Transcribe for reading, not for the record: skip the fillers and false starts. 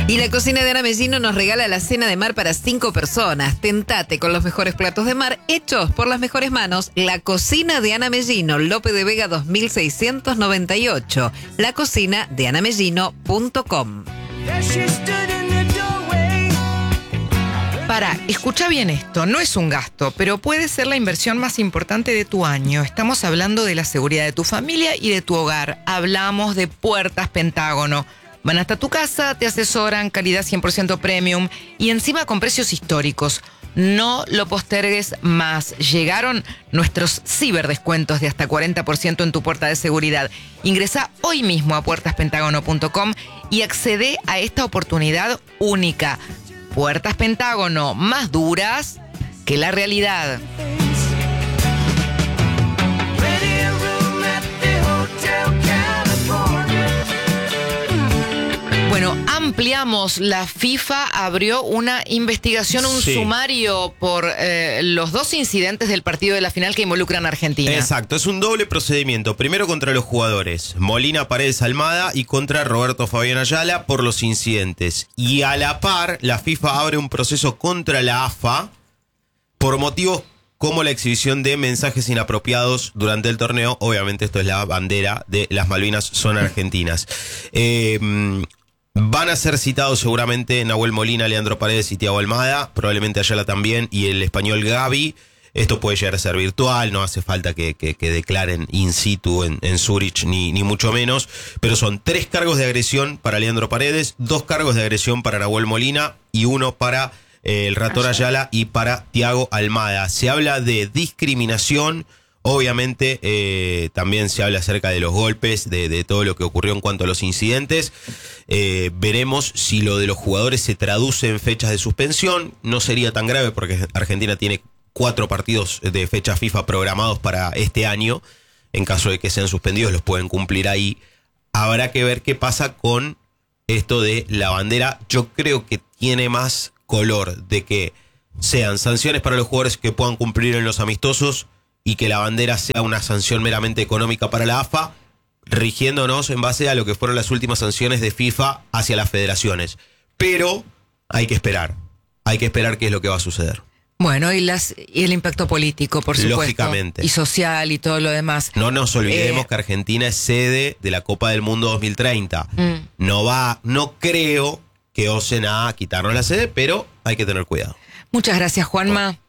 Y la cocina de Ana Mellino nos regala la cena de mar para 5 personas. Tentate con los mejores platos de mar hechos por las mejores manos. La cocina de Ana Mellino, Lope de Vega 2698. La cocina de anamellino.com. Escucha bien esto, no es un gasto, pero puede ser la inversión más importante de tu año. Estamos hablando de la seguridad de tu familia y de tu hogar. Hablamos de Puertas Pentágono. Van hasta tu casa, te asesoran, calidad 100% premium y encima con precios históricos. No lo postergues más. Llegaron nuestros ciberdescuentos de hasta 40% en tu puerta de seguridad. Ingresa hoy mismo a puertaspentagono.com y accede a esta oportunidad única. Puertas Pentágono, más duras que la realidad. Bueno, ampliamos. La FIFA abrió una investigación, un sumario por los 2 incidentes del partido de la final que involucran a Argentina. Exacto, es un doble procedimiento. Primero contra los jugadores, Molina, Paredes, Almada, y contra Roberto Fabián Ayala por los incidentes. Y a la par, la FIFA abre un proceso contra la AFA por motivos como la exhibición de mensajes inapropiados durante el torneo. Obviamente esto es la bandera de las Malvinas, son argentinas. Van a ser citados seguramente Nahuel Molina, Leandro Paredes y Thiago Almada, probablemente Ayala también, y el español Gavi. Esto puede llegar a ser virtual, no hace falta que declaren in situ en Zurich, ni mucho menos, pero son 3 cargos de agresión para Leandro Paredes, 2 cargos de agresión para Nahuel Molina y 1 para el Rator Ayala y para Thiago Almada. Se habla de discriminación. Obviamente también se habla acerca de los golpes, de todo lo que ocurrió en cuanto a los incidentes. Veremos si lo de los jugadores se traduce en fechas de suspensión. No sería tan grave porque Argentina tiene 4 partidos de fecha FIFA programados para este año. En caso de que sean suspendidos, los pueden cumplir ahí. Habrá que ver qué pasa con esto de la bandera. Yo creo que tiene más color de que sean sanciones para los jugadores que puedan cumplir en los amistosos y que la bandera sea una sanción meramente económica para la AFA, rigiéndonos en base a lo que fueron las últimas sanciones de FIFA hacia las federaciones. Pero hay que esperar qué es lo que va a suceder. Bueno, y el impacto político, por supuesto. Lógicamente. Y social y todo lo demás. No nos olvidemos que Argentina es sede de la Copa del Mundo 2030. No creo que osen a quitarnos la sede, pero hay que tener cuidado. Muchas gracias, Juanma.